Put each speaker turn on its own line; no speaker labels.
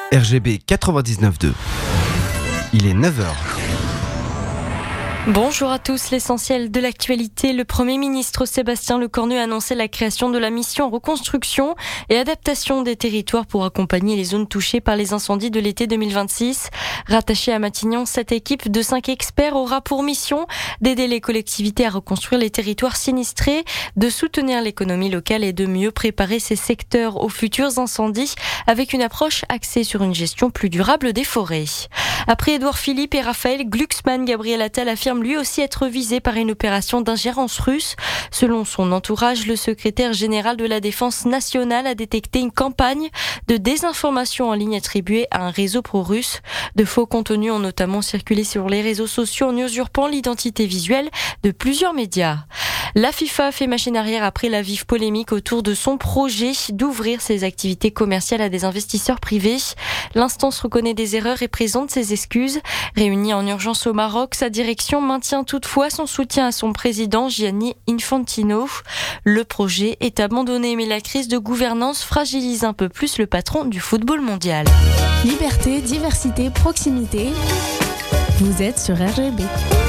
RGB 99.2. Il est 9h.
Bonjour à tous, l'essentiel de l'actualité. Le Premier ministre Sébastien Lecornu a annoncé la création de la mission reconstruction et adaptation des territoires pour accompagner les zones touchées par les incendies de l'été 2026. Rattachée à Matignon, cette équipe de 5 experts aura pour mission d'aider les collectivités à reconstruire les territoires sinistrés, de soutenir l'économie locale et de mieux préparer ces secteurs aux futurs incendies avec une approche axée sur une gestion plus durable des forêts. Après Édouard Philippe et Raphaël Glucksmann, Gabriel Attal affirme lui aussi être visé par une opération d'ingérence russe. Selon son entourage, le secrétaire général de la Défense nationale a détecté une campagne de désinformation en ligne attribuée à un réseau pro-russe. De faux contenus ont notamment circulé sur les réseaux sociaux en usurpant l'identité visuelle de plusieurs médias. La FIFA fait machine arrière après la vive polémique autour de son projet d'ouvrir ses activités commerciales à des investisseurs privés. L'instance reconnaît des erreurs et présente ses excuses. Réunie en urgence au Maroc, sa direction maintient toutefois son soutien à son président Gianni Infantino. Le projet est abandonné, mais la crise de gouvernance fragilise un peu plus le patron du football mondial.
Liberté, diversité, proximité. Vous êtes sur RGB.